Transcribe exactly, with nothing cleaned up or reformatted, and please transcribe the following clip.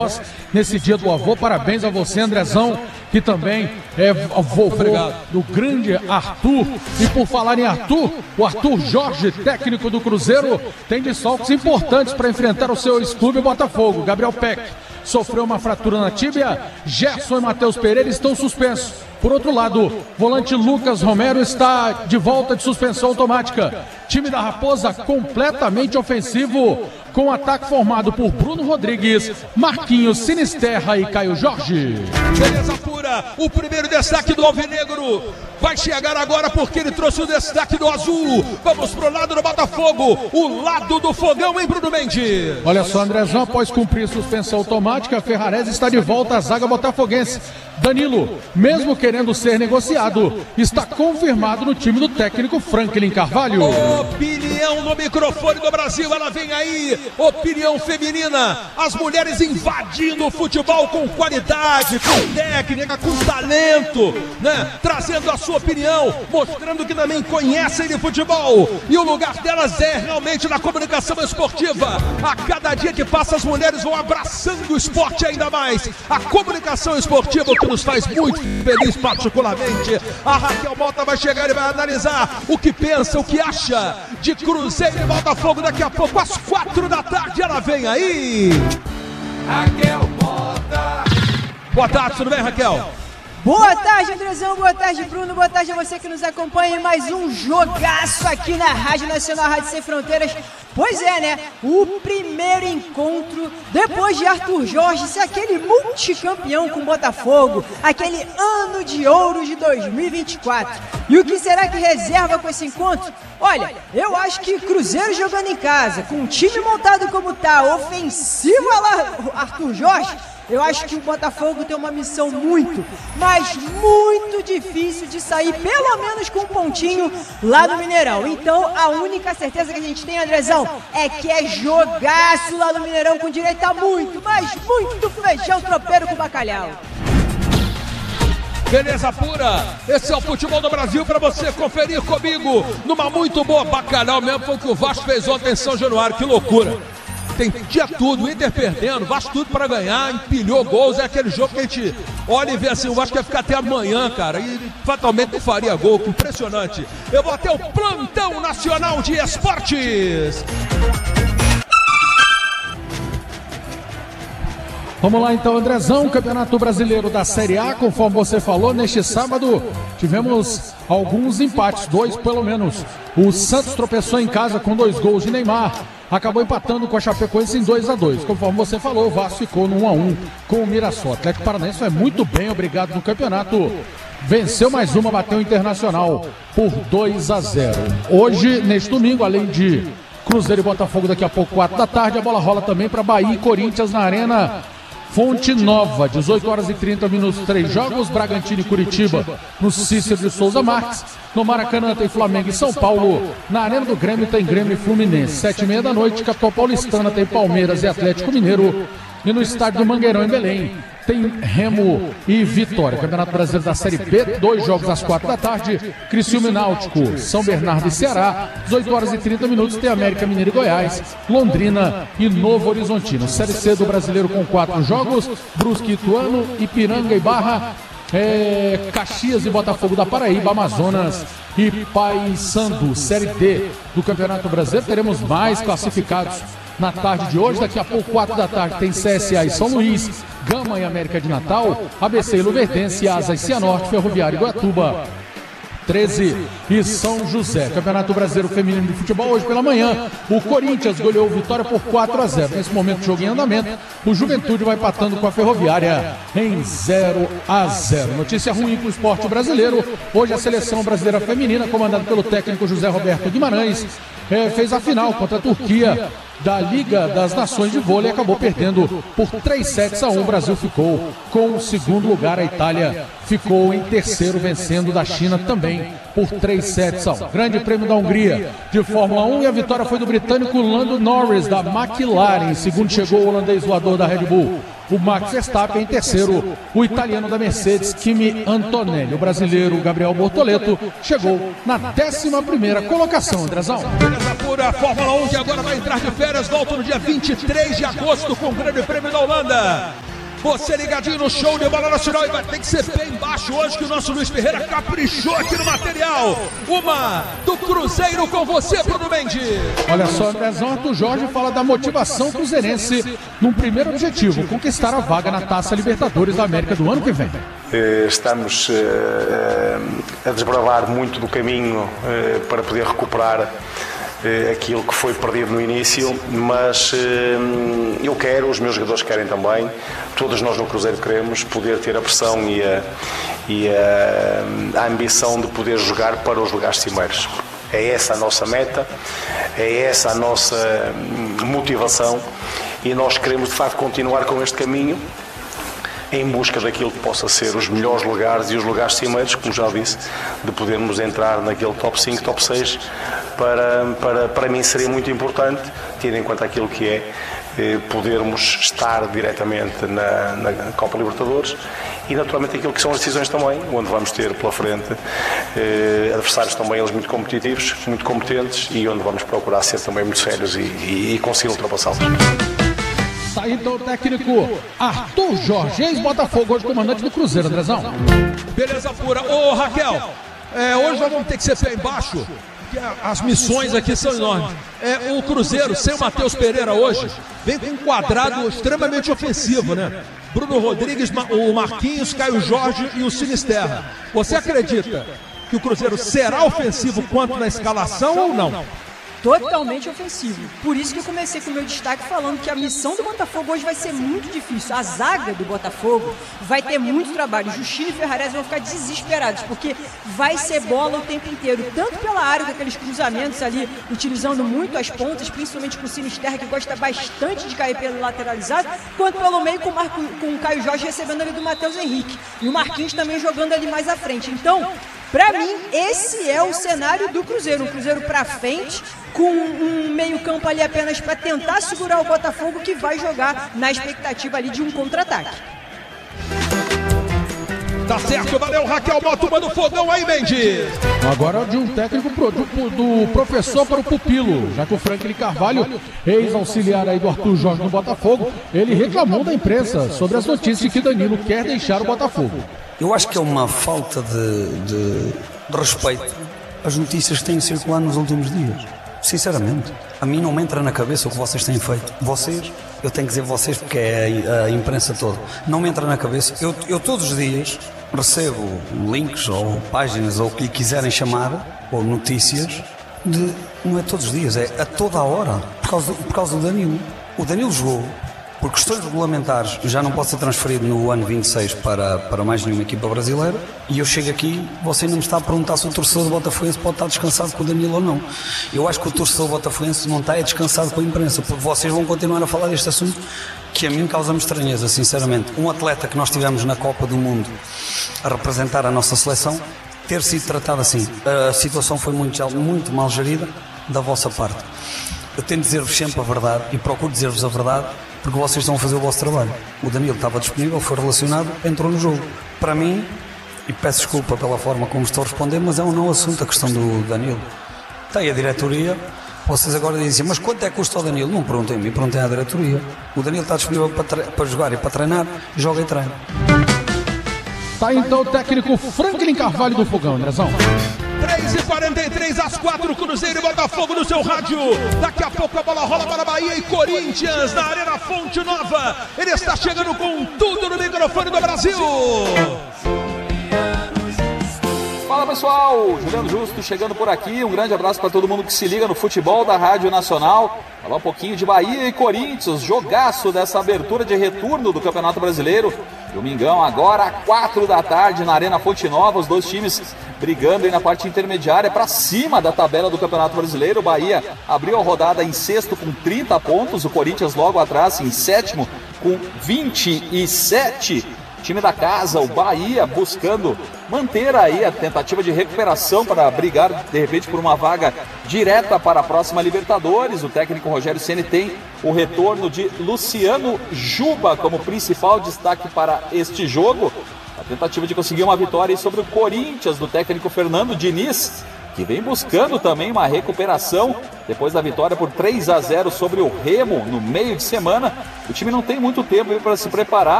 Nesse dia do avô, parabéns a você, Andrezão, que também é vovô do grande Arthur. E por falar em Arthur, o Arthur Jorge, técnico do Cruzeiro, tem desfalques importantes para enfrentar o seu ex-clube Botafogo. Gabriel Peck sofreu uma fratura na tíbia, Gerson e Matheus Pereira estão suspensos. Por outro lado, volante Lucas Romero está de volta de suspensão automática. Time da Raposa completamente ofensivo, com ataque formado por Bruno Rodrigues, Marquinhos, Sinisterra e Caio Jorge. Beleza pura, o primeiro destaque do Alvinegro vai chegar agora porque ele trouxe o destaque do Azul. Vamos pro lado do Botafogo, o lado do Fogão, hein, Bruno Mendes? Olha só, Andrezão, após cumprir suspensão automática, Ferrarese está de volta à zaga botafoguense. Danilo, mesmo querendo ser negociado, está confirmado no time do técnico Franklin Carvalho. Opinião no microfone do Brasil, ela vem aí, opinião feminina, as mulheres invadindo o futebol com qualidade, com técnica, com talento, né? Trazendo a sua opinião, mostrando que também conhecem de futebol, e o lugar delas é realmente na comunicação esportiva. A cada dia que passa, as mulheres vão abraçando o esporte ainda mais, a comunicação esportiva, o que nos faz muito feliz particularmente. A Raquel Mota vai chegar e vai analisar o que pensa, o que acha de Cruzeiro e Botafogo daqui a pouco, às quatro da tarde, ela vem aí. Raquel Mota. Boa tarde, tudo bem, Raquel? Boa tarde, Andrezão, boa tarde, Bruno, boa tarde a você que nos acompanha em mais um jogaço aqui na Rádio Nacional, Rádio Sem Fronteiras. Pois é, né? O primeiro encontro depois de Arthur Jorge ser aquele multicampeão com o Botafogo, aquele ano de ouro de dois mil e vinte e quatro. E o que será que reserva com esse encontro? Olha, eu acho que Cruzeiro jogando em casa, com um time montado como tá, ofensivo a lá Arthur Jorge, eu acho que o Botafogo tem uma missão muito, mas muito difícil de sair, pelo menos com um pontinho lá no Mineirão. Então, a única certeza que a gente tem, Andrezão, é que é jogaço lá no Mineirão, com direito a muito, mas muito feijão tropeiro com bacalhau. Beleza pura, esse é o futebol do Brasil para você conferir comigo numa muito boa bacalhau mesmo, foi o que o Vasco fez ontem em São Januário, que loucura. Tem dia tudo, o Inter perdendo, o Vasco tudo para ganhar, empilhou gols, é aquele jogo que a gente olha e vê assim, o Vasco quer ficar até amanhã, cara, e fatalmente não faria gol, que impressionante. Eu vou até o plantão nacional de esportes. Vamos lá então, Andrezão, Campeonato Brasileiro da Série A, conforme você falou, neste sábado tivemos alguns empates, dois pelo menos. O Santos tropeçou em casa com dois gols de Neymar, acabou empatando com a Chapecoense em dois a dois. Conforme você falou, o Vasco ficou no um a um com o Mirassol. O Atlético Paranaense foi muito bem, obrigado no campeonato. Venceu mais uma, bateu o Internacional por dois a zero. Hoje, neste domingo, além de Cruzeiro e Botafogo daqui a pouco, quatro da tarde, a bola rola também para Bahia e Corinthians na Arena Fonte Nova, dezoito horas e trinta minutos, três jogos, Bragantino e Curitiba no Cícero de Souza Marques, no Maracanã tem Flamengo e São Paulo, na Arena do Grêmio tem Grêmio e Fluminense, sete e meia da noite, capital paulistana tem Palmeiras e Atlético Mineiro, e no estádio do Mangueirão em Belém tem Remo e Vitória. Campeonato Brasileiro da Série B, dois jogos às quatro da tarde, Criciúma e Náutico, São Bernardo e Ceará, dezoito horas e trinta minutos, tem América Mineiro e Goiás, Londrina e Novo Horizontino. Série C do Brasileiro com quatro jogos, Brusque e Ituano, Ipiranga e Barra, é, Caxias e Botafogo da Paraíba, Amazonas e Paysandu. Série D do Campeonato Brasileiro, teremos mais classificados na tarde de hoje. Daqui a pouco, quatro da tarde, tem C S A e São Luís, Gama e América de Natal, A B C e Luverdense, Asa e Cianorte, Ferroviário e Goiatuba, treze e São José. Campeonato Brasileiro Feminino de Futebol, hoje pela manhã, o Corinthians goleou Vitória por quatro a zero. Nesse momento, jogo em andamento, o Juventude vai empatando com a Ferroviária em zero a zero. Notícia ruim para o esporte brasileiro. Hoje a seleção brasileira feminina, comandada pelo técnico José Roberto Guimarães, é, fez a final contra a Turquia da Liga das Nações de Vôlei, acabou perdendo por três sets a um. O Brasil ficou com o segundo lugar, a Itália ficou em terceiro, vencendo da China também por três sets a um. Grande Prêmio da Hungria de Fórmula um, e a vitória foi do britânico Lando Norris da McLaren. Em segundo chegou o holandês voador da Red Bull, o Max Verstappen. Em terceiro, o italiano da Mercedes, Kimi Antonelli. O brasileiro, Gabriel Bortoleto, chegou na décima primeira colocação, Andrezão. Beleza pura, Fórmula um que agora vai entrar de férias, volta no dia vinte e três de agosto com o Grande Prêmio da Holanda. Você ligadinho no show de bola nacional e vai ter que ser bem embaixo hoje que o nosso Luiz Ferreira caprichou aqui no material. Uma do Cruzeiro com você, Bruno Mendes. Olha só, Andrezão, Arthur Jorge fala da motivação cruzeirense num primeiro objetivo, conquistar a vaga na Taça Libertadores da América do ano que vem. Estamos uh, a desbravar muito do caminho uh, para poder recuperar uh, aquilo que foi perdido no início, mas uh, eu quero, os meus jogadores querem também, todos nós no Cruzeiro queremos poder ter a pressão e a, e a, a ambição de poder jogar para os lugares cimeiros. É essa a nossa meta, é essa a nossa motivação e nós queremos de facto continuar com este caminho em busca daquilo que possa ser os melhores lugares e os lugares cimeiros, como já disse, de podermos entrar naquele top cinco, top seis, para, para, para mim seria muito importante, tendo em conta aquilo que é eh, podermos estar diretamente na, na Copa Libertadores e naturalmente aquilo que são as decisões também, onde vamos ter pela frente eh, adversários também eles muito competitivos, muito competentes e onde vamos procurar ser também muito sérios e, e, e conseguir ultrapassá-los. Tá aí então o técnico Arthur Jorge, ex-Botafogo, hoje comandante do Cruzeiro, Andrezão. Beleza pura. Ô Raquel, é, hoje nós vamos ter que ser pé embaixo, porque as missões aqui são enormes. É, o Cruzeiro, sem o Matheus Pereira hoje, vem com um quadrado extremamente ofensivo, né? Bruno Rodrigues, o Marquinhos, Caio Jorge e o Sinisterra. Você acredita que o Cruzeiro será ofensivo quanto na escalação ou não? Totalmente ofensivo. Por isso que eu comecei com o meu destaque falando que a missão do Botafogo hoje vai ser muito difícil. A zaga do Botafogo vai ter muito trabalho. Justino e Ferrarese vão ficar desesperados, porque vai ser bola o tempo inteiro, tanto pela área daqueles cruzamentos ali, utilizando muito as pontas, principalmente com o Sinisterra, que gosta bastante de cair pelo lateralizado, quanto pelo meio com o, Marco, com o Caio Jorge recebendo ali do Matheus Henrique. E o Marquinhos também jogando ali mais à frente. Então, pra mim, esse é o cenário do Cruzeiro. Um Cruzeiro pra frente, com um meio campo ali apenas para tentar segurar o Botafogo, que vai jogar na expectativa ali de um contra-ataque. Tá certo, valeu Raquel, bota uma no fogão aí, Mendes. Agora de um técnico pro, do, do professor para o pupilo, já que o Franklin Carvalho, ex-auxiliar aí do Arthur Jorge no Botafogo, ele reclamou da imprensa sobre as notícias de que Danilo quer deixar o Botafogo. Eu acho que é uma falta de, de, de respeito às notícias que têm circulado nos últimos dias. Sinceramente, a mim não me entra na cabeça o que vocês têm feito. Vocês, eu tenho que dizer vocês porque é a, a imprensa toda, não me entra na cabeça. Eu, eu todos os dias recebo links ou páginas ou o que lhe quiserem chamar, ou notícias, de, não é todos os dias, é a toda a hora, por causa, por causa do Danilo. O Danilo jogou. Por questões regulamentares, já não pode ser transferido no ano vinte e seis para, para mais nenhuma equipa brasileira. E eu chego aqui, você ainda me está a perguntar se o torcedor do Botafoguense pode estar descansado com o Danilo ou não. Eu acho que o torcedor do Botafoguense não está é descansado com a imprensa, porque vocês vão continuar a falar deste assunto que a mim causa-me estranheza, sinceramente. Um atleta que nós tivemos na Copa do Mundo a representar a nossa seleção, ter sido tratado assim. A situação foi muito, muito mal gerida da vossa parte. Eu tento dizer-vos sempre a verdade e procuro dizer-vos a verdade, porque vocês estão a fazer o vosso trabalho. O Danilo estava disponível, foi relacionado, entrou no jogo. Para mim, e peço desculpa pela forma como estou a responder, mas é um não assunto a questão do Danilo. Tem a diretoria, vocês agora dizem, mas quanto é que custa o Danilo? Não perguntem a mim, perguntem à diretoria. O Danilo está disponível para, para jogar e para treinar, joga e treina. Tá então o técnico Franklin Carvalho do Fogão, Andrezão. três e quarenta e três às quatro, Cruzeiro e Botafogo no seu rádio. Daqui a pouco a bola rola para Bahia e Corinthians na Arena Fonte Nova. Ele está chegando com tudo no microfone do Brasil. Fala pessoal, Juliano Justo chegando por aqui. Um grande abraço para todo mundo que se liga no futebol da Rádio Nacional. Falar um pouquinho de Bahia e Corinthians, jogaço dessa abertura de retorno do Campeonato Brasileiro. Domingão agora, quatro da tarde, na Arena Fonte Nova, os dois times brigando aí na parte intermediária para cima da tabela do Campeonato Brasileiro. O Bahia abriu a rodada em sexto com trinta pontos, o Corinthians logo atrás em sétimo com vinte e sete. Time da casa, o Bahia, buscando manter aí a tentativa de recuperação para brigar, de repente, por uma vaga direta para a próxima Libertadores. O técnico Rogério Ceni tem o retorno de Luciano Juba como principal destaque para este jogo. A tentativa de conseguir uma vitória sobre o Corinthians do técnico Fernando Diniz, que vem buscando também uma recuperação depois da vitória por três a zero sobre o Remo no meio de semana. O time não tem muito tempo para se preparar.